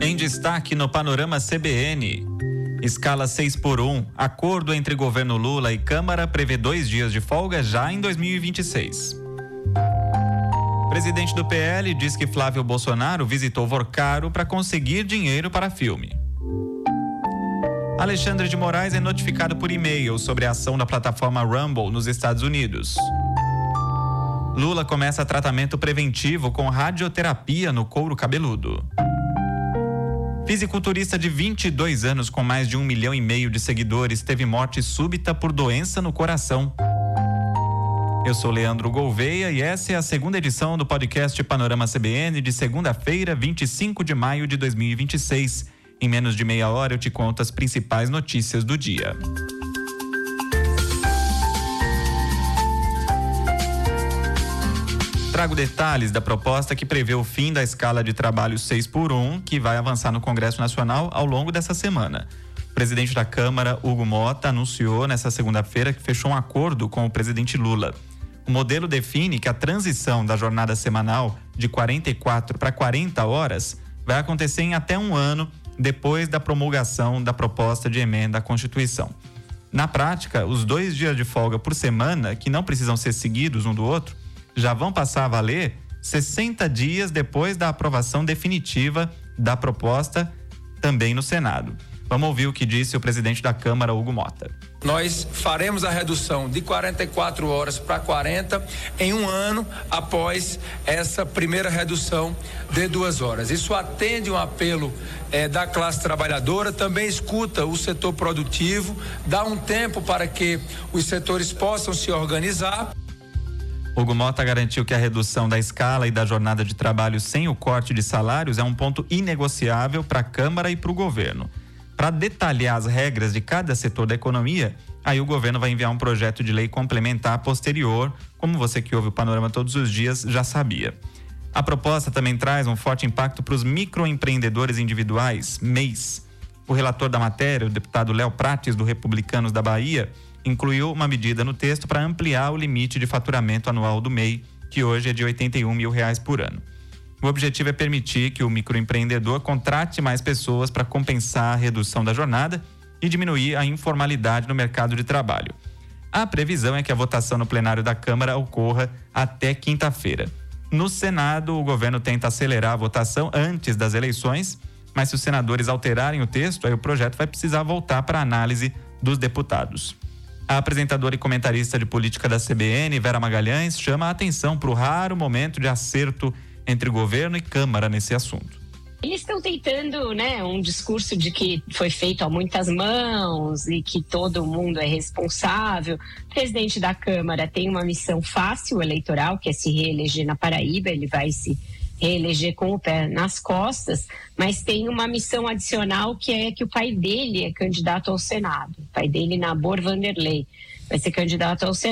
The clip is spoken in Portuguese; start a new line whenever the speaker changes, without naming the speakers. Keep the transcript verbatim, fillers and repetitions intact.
Em destaque no Panorama C B N. Escala seis por um. Acordo entre governo Lula e Câmara prevê dois dias de folga já em dois mil e vinte e seis. Presidente do P L diz que Flávio Bolsonaro visitou Vorcaro para conseguir dinheiro para filme. Alexandre de Moraes é notificado por e-mail sobre a ação da plataforma Rumble nos Estados Unidos. Lula começa tratamento preventivo com radioterapia no couro cabeludo. Fisiculturista de vinte e dois anos com mais de um milhão e meio de seguidores teve morte súbita por doença no coração. Eu sou Leandro Gouveia e essa é a segunda edição do podcast Panorama C B N de segunda-feira, vinte e cinco de maio de dois mil e vinte e seis. Em menos de meia hora eu te conto as principais notícias do dia. Trago detalhes da proposta que prevê o fim da escala de trabalho seis por um, que vai avançar no Congresso Nacional ao longo dessa semana. O presidente da Câmara, Hugo Motta, anunciou nesta segunda-feira que fechou um acordo com o presidente Lula. O modelo define que a transição da jornada semanal de quarenta e quatro para quarenta horas vai acontecer em até um ano depois da promulgação da proposta de emenda à Constituição. Na prática, os dois dias de folga por semana, que não precisam ser seguidos um do outro, já vão passar a valer sessenta dias depois da aprovação definitiva da proposta também no Senado. Vamos ouvir o que disse o presidente da Câmara, Hugo Motta.
Nós faremos a redução de quarenta e quatro horas para quarenta em um ano após essa primeira redução de duas horas. Isso atende um apelo eh, da classe trabalhadora, também escuta o setor produtivo, dá um tempo para que os setores possam se organizar.
Hugo Motta garantiu que a redução da escala e da jornada de trabalho sem o corte de salários é um ponto inegociável para a Câmara e para o governo. Para detalhar as regras de cada setor da economia, aí o governo vai enviar um projeto de lei complementar posterior, como você que ouve o Panorama todos os dias já sabia. A proposta também traz um forte impacto para os microempreendedores individuais, M E Is. O relator da matéria, o deputado Léo Prates, do Republicanos da Bahia, incluiu uma medida no texto para ampliar o limite de faturamento anual do M E I, que hoje é de oitenta e um mil reais por ano. O objetivo é permitir que o microempreendedor contrate mais pessoas para compensar a redução da jornada e diminuir a informalidade no mercado de trabalho. A previsão é que a votação no plenário da Câmara ocorra até quinta-feira. No Senado, o governo tenta acelerar a votação antes das eleições, mas se os senadores alterarem o texto, aí o projeto vai precisar voltar para a análise dos deputados. A apresentadora e comentarista de política da C B N, Vera Magalhães, chama a atenção para o raro momento de acerto entre governo e Câmara nesse assunto.
Eles estão tentando, né, um discurso de que foi feito a muitas mãos e que todo mundo é responsável. O presidente da Câmara tem uma missão fácil eleitoral, que é se reeleger na Paraíba, ele vai se reeleger com o pé nas costas, mas tem uma missão adicional que é que o pai dele é candidato ao Senado. O pai dele, Nabor Vanderlei, vai ser candidato ao Senado.